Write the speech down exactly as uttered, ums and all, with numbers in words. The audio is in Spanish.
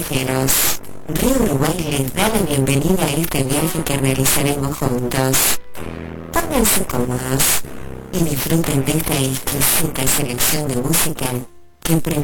viajeros. Río Uruguay les da la bienvenida a este viaje que realizaremos juntos. Pónganse cómodos y disfruten de esta exquisita selección de música que